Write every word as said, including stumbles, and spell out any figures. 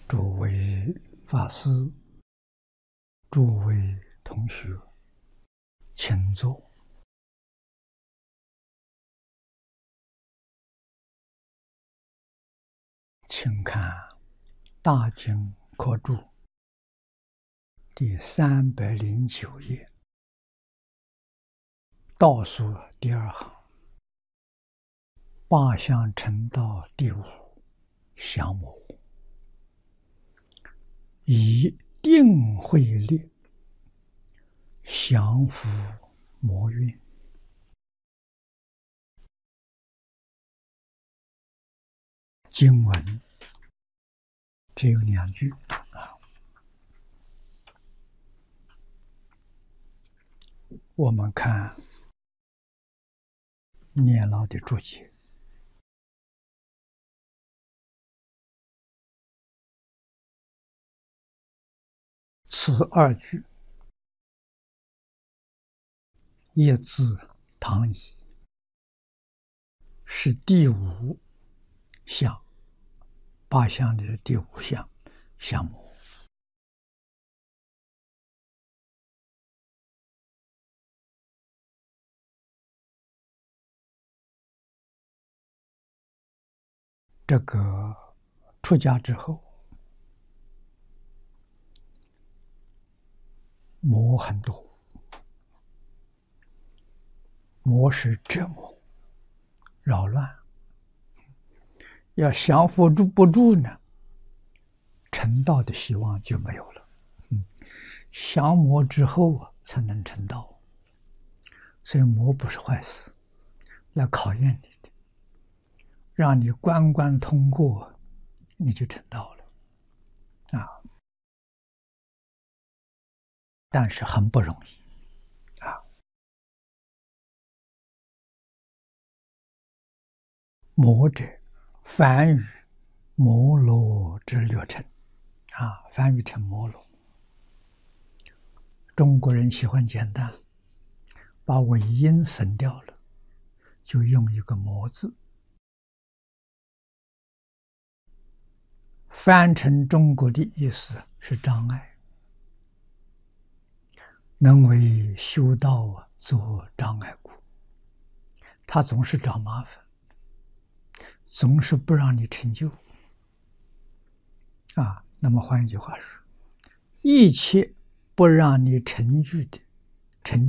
诸位法师、诸位同学，请坐。请看《大经科注》第三百零九页，倒数第二行，八相成道第五，降魔。以定慧力降伏魔怨。经文只有两句啊，我们看念老的注解。此二句一字唐译，是第五项，八项的第五项，降魔。这个出家之后，魔很多，魔是折磨、扰乱，要降服住不住呢，成道的希望就没有了。嗯，降魔之后啊，才能成道。所以魔不是坏事，来考验你的，让你关关通过，你就成道了啊！但是很不容易啊。魔者，梵语摩罗之略称啊，翻译成摩罗。中国人喜欢简单，把尾音省掉了，就用一个魔字。翻成中国的意思是障碍，能为修道做障碍故，他总是找麻烦，总是不让你成就啊。那么换一句话说，一切不让你成就的